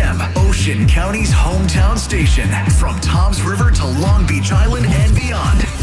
FM, Ocean County's hometown station. From Toms River to Long Beach Island and beyond.